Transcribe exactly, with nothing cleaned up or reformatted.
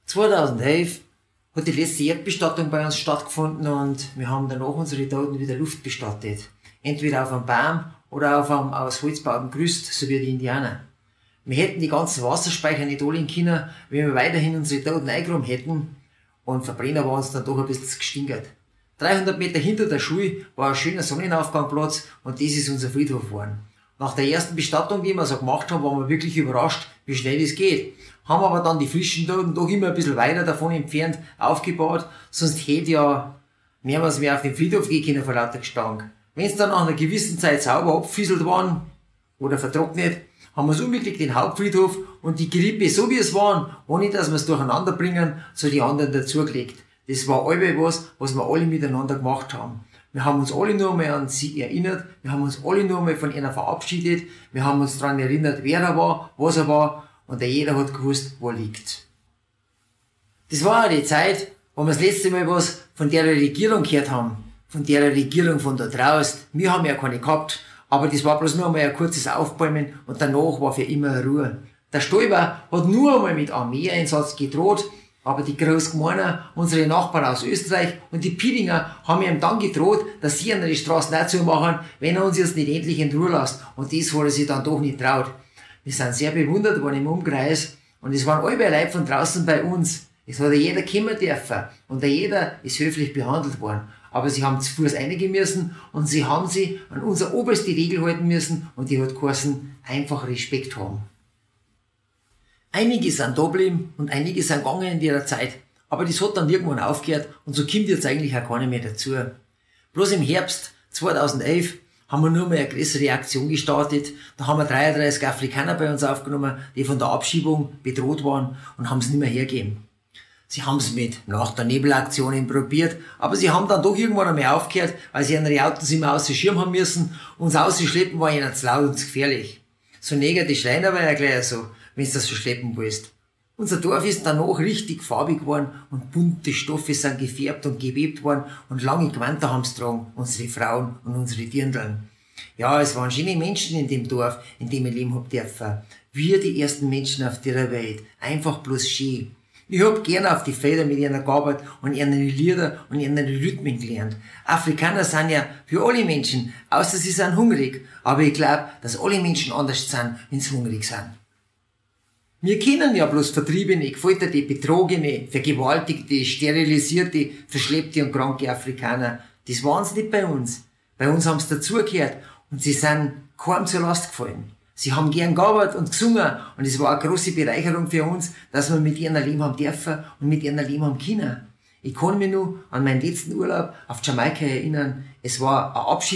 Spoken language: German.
zweitausendelf hat die letzte Erdbestattung bei uns stattgefunden und wir haben danach unsere Toten wieder luftbestattet. Entweder auf einem Baum oder auf einem aus Holz gebauten Gerüst, so wie die Indianer. Wir hätten die ganzen Wasserspeicher nicht alle in können, wenn wir weiterhin unsere Toten eingegraben hätten, und Verbrenner war uns dann doch ein bisschen gestinkert. dreihundert Meter hinter der Schule war ein schöner Sonnenaufgangsplatz und das ist unser Friedhof geworden. Nach der ersten Bestattung, die wir so gemacht haben, waren wir wirklich überrascht, wie schnell das geht. Haben aber dann die frischen Toten doch immer ein bisschen weiter davon entfernt aufgebaut, sonst hätte ja mehrmals mehr auf den Friedhof gehen können vor lauter Gestank. Wenn es dann nach einer gewissen Zeit sauber abgefisselt waren oder vertrocknet, haben wir es umgeklickt den Hauptfriedhof und die Gerippe, so wie es waren, ohne dass wir es durcheinander bringen, so die anderen dazugelegt. Das war alles was, was wir alle miteinander gemacht haben. Wir haben uns alle nur einmal an sie erinnert, wir haben uns alle nur einmal von einer verabschiedet, wir haben uns daran erinnert, wer er war, was er war, und jeder hat gewusst, wo er liegt. Das war auch die Zeit, wo wir das letzte Mal was von der Regierung gehört haben, von der Regierung von da draußen. Wir haben ja keine gehabt, aber das war bloß nur einmal ein kurzes Aufbäumen und danach war für immer Ruhe. Der Stoiber hat nur einmal mit Armeeeinsatz gedroht, aber die Großgemeiner, unsere Nachbarn aus Österreich und die Piedinger haben ihm dann gedroht, dass sie ihnen die Straßen auch zumachen, wenn er uns jetzt nicht endlich in Ruhe lässt. Und das hat er sich dann doch nicht traut. Wir sind sehr bewundert worden im Umkreis und es waren alle Leute von draußen bei uns. Es hat ja jeder kommen dürfen und jeder ist höflich behandelt worden. Aber sie haben zu Fuß reingehen müssen und sie haben sich an unsere oberste Regel halten müssen und die hat geheißen, einfach Respekt haben. Einige sind da geblieben und einige sind gegangen in ihrer Zeit. Aber das hat dann irgendwann aufgehört und so kommt jetzt eigentlich auch keiner mehr dazu. Bloß im Herbst zweitausendelf haben wir nur mal eine größere Aktion gestartet. Da haben wir dreiunddreißig Afrikaner bei uns aufgenommen, die von der Abschiebung bedroht waren und haben es nicht mehr hergegeben. Sie haben es mit nach der Nebelaktionen probiert, aber sie haben dann doch irgendwann einmal aufgehört, weil sie ihre Autos immer außer Schirm haben müssen. Uns auszuschleppen war ihnen zu laut und zu gefährlich. So neger die Schreiner war ja gleich so, wenn du das so schleppen willst. Unser Dorf ist danach richtig farbig geworden und bunte Stoffe sind gefärbt und gewebt worden und lange Gewänder haben sie getragen, unsere Frauen und unsere Dirndln. Ja, es waren schöne Menschen in dem Dorf, in dem ich leben hab dürfen. Wir die ersten Menschen auf dieser Welt. Einfach bloß schön. Ich hab gerne auf die Felder mit ihnen gearbeitet und ihnen Lieder und ihnen Rhythmen gelernt. Afrikaner sind ja für alle Menschen, außer sie sind hungrig. Aber ich glaub, dass alle Menschen anders sind, wenn sie hungrig sind. Wir kennen ja bloß Vertriebene, gefolterte, betrogene, vergewaltigte, sterilisierte, verschleppte und kranke Afrikaner. Das waren sie nicht bei uns. Bei uns haben sie dazugehört und sie sind keinem zur Last gefallen. Sie haben gern gearbeitet und gesungen und es war eine große Bereicherung für uns, dass wir mit ihnen leben haben dürfen und mit ihnen leben haben können. Ich kann mich nur an meinen letzten Urlaub auf Jamaika erinnern. Es war ein Abschied